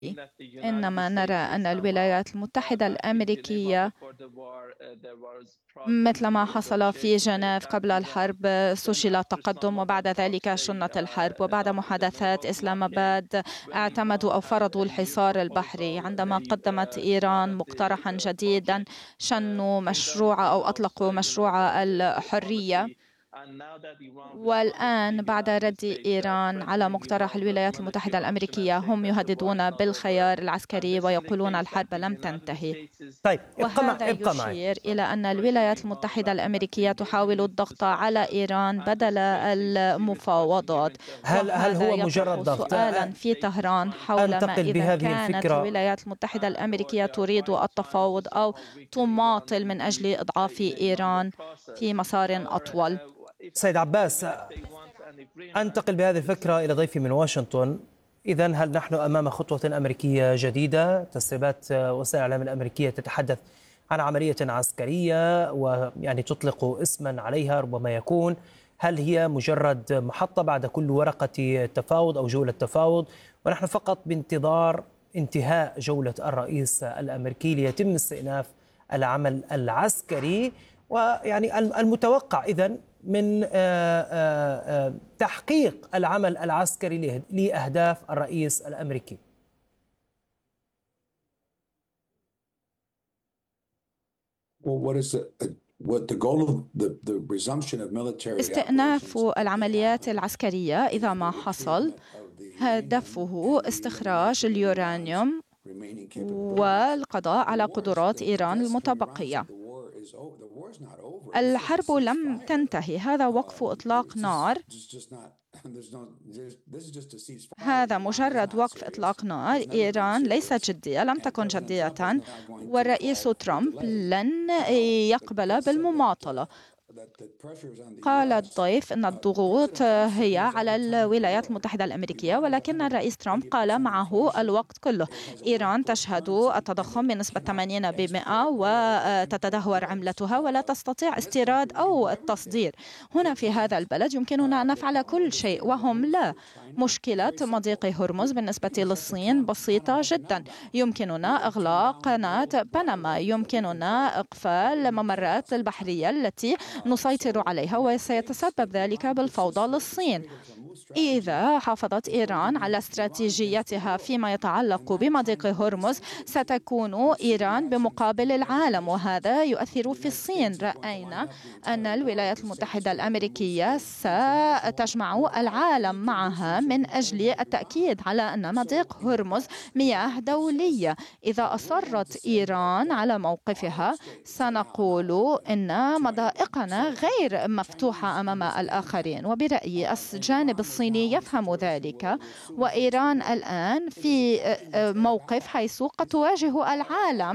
إنما نرى أن الولايات المتحدة الأمريكية مثل ما حصل في جنيف قبل الحرب سجل التقدم وبعد ذلك شنت الحرب، وبعد محادثات إسلام آباد اعتمدوا أو فرضوا الحصار البحري. عندما قدمت إيران مقترحا جديدا شنوا مشروع أو أطلقوا مشروع الحرية، والآن بعد رد إيران على مقترح الولايات المتحدة الأمريكية هم يهددون بالخيار العسكري ويقولون الحرب لم تنتهي. طيب وهذا يشير إلى أن الولايات المتحدة الأمريكية تحاول الضغط على إيران بدل المفاوضات. هل هو مجرد ضغط؟ سؤالا في طهران حول ما إذا كانت الولايات المتحدة الأمريكية تريد التفاوض أو تماطل من أجل إضعاف إيران في مسار أطول. سيد عباس، أنتقل بهذه الفكرة إلى ضيفي من واشنطن. إذن هل نحن أمام خطوة أمريكية جديدة؟ تسريبات وسائل الإعلام الأمريكية تتحدث عن عملية عسكرية ويعني تطلق اسما عليها ربما يكون. هل هي مجرد محطة بعد كل ورقة تفاوض أو جولة تفاوض، ونحن فقط بانتظار انتهاء جولة الرئيس الأمريكي ليتم استئناف العمل العسكري؟ ويعني المتوقع إذن من تحقيق العمل العسكري لأهداف الرئيس الأمريكي. استئناف العمليات العسكرية إذا ما حصل هدفه استخراج اليورانيوم والقضاء على قدرات إيران المتبقية. الحرب لم تنتهي، هذا وقف إطلاق نار، هذا مجرد وقف إطلاق نار. إيران ليست جدية، لم تكن جدية، والرئيس ترامب لن يقبل بالمماطلة. قال الضيف أن الضغوط هي على الولايات المتحدة الأمريكية، ولكن الرئيس ترامب قال معه الوقت كله. إيران تشهد التضخم بنسبة 80% وتتدهور عملتها ولا تستطيع استيراد أو التصدير. هنا في هذا البلد يمكننا أن نفعل كل شيء وهم لا. مشكلة مضيق هرمز بالنسبة للصين بسيطة جدا، يمكننا إغلاق قناة بنما، يمكننا إقفال ممرات البحرية التي نسيطر عليها، وسيتسبب ذلك بالفوضى للصين. إذا حافظت إيران على استراتيجيتها فيما يتعلق بمضيق هرمز ستكون إيران بمقابل العالم، وهذا يؤثر في الصين. رأينا أن الولايات المتحدة الأمريكية ستجمع العالم معها من أجل التأكيد على أن مضيق هرمز مياه دولية. إذا أصرت إيران على موقفها سنقول إن مضائقنا غير مفتوحة أمام الآخرين، وبرأيي الجانب الصيني يفهم ذلك، وإيران الآن في موقف حيث قد تواجه العالم.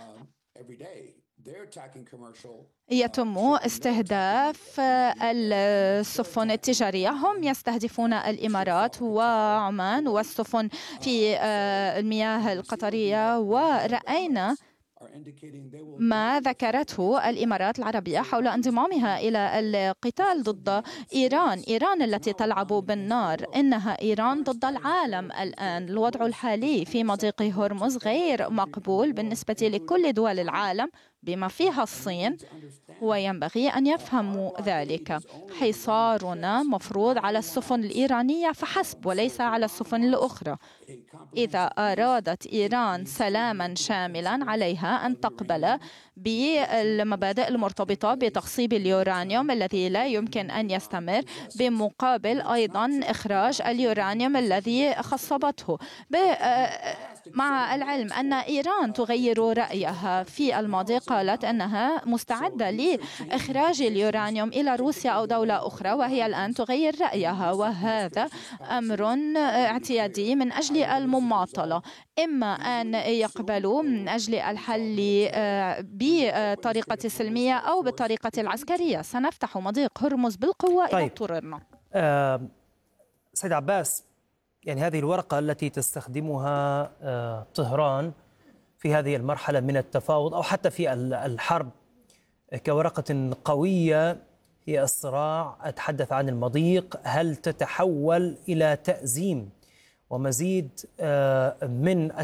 يتم استهداف السفن التجارية، هم يستهدفون الإمارات وعمان والسفن في المياه القطرية، ورأينا ما ذكرته الإمارات العربية حول انضمامها إلى القتال ضد إيران. إيران التي تلعب بالنار، إنها إيران ضد العالم الآن. الوضع الحالي في مضيق هرمز غير مقبول بالنسبة لكل دول العالم بما فيها الصين، وينبغي أن يفهموا ذلك. حصارنا مفروض على السفن الإيرانية فحسب وليس على السفن الأخرى. إذا أرادت إيران سلاما شاملا عليها أن تقبل بالمبادئ المرتبطة بتخصيب اليورانيوم الذي لا يمكن أن يستمر، بمقابل أيضا إخراج اليورانيوم الذي خصبته، مع العلم أن إيران تغير رأيها. في الماضي قالت أنها مستعدة لإخراج اليورانيوم إلى روسيا أو دولة أخرى، وهي الآن تغير رأيها، وهذا أمر اعتيادي من أجل المماطلة. إما أن يقبلوا من أجل الحل بطريقة سلمية أو بالطريقة العسكرية. سنفتح مضيق هرمز بالقوة إذا اضطررنا. سيد عباس، يعني هذه الورقة التي تستخدمها طهران في هذه المرحلة من التفاوض أو حتى في الحرب كورقة قوية هي الصراع، أتحدث عن المضيق، هل تتحول إلى تأزيم ومزيد من